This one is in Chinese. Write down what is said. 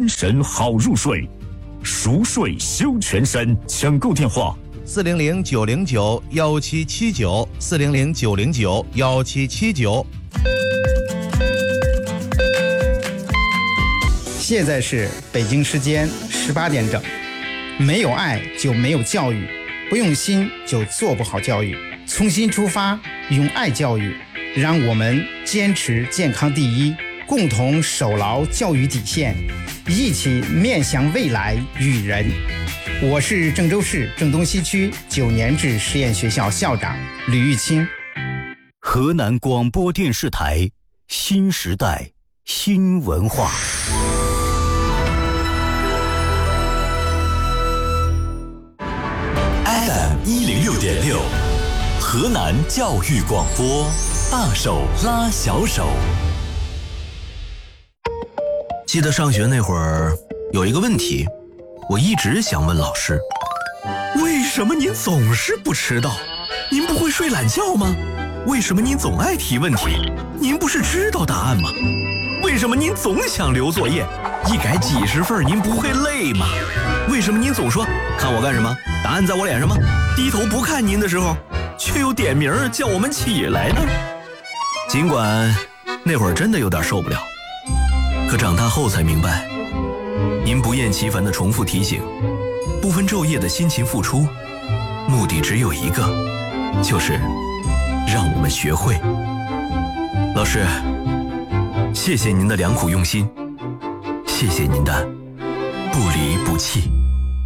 精神好入睡。熟睡修全身，抢购电话 400-909-1779，400-909-1779。 现在是北京时间18点整。没有爱就没有教育，不用心就做不好教育。从心出发，用爱教育，让我们坚持健康第一，共同守牢教育底线，一起面向未来育人。我是郑州市郑东西区9年制实验学校校长吕玉清。 河南广播电视台新时代新文化。FM106.6，河南教育广播，大手拉小手。 记得上学那会儿，有一个问题，我一直想问老师：为什么您总是不迟到？您不会睡懒觉吗？为什么您总爱提问题？您不是知道答案吗？为什么您总想留作业？一改几十份，您不会累吗？为什么您总说看我干什么？答案在我脸上吗？低头不看您的时候，却又点名叫我们起来呢？尽管那会儿真的有点受不了，可长大后才明白，您不厌其烦的重复提醒，不分昼夜的辛勤付出，目的只有一个，就是让我们学会。老师，谢谢您的良苦用心，谢谢您的不离不弃。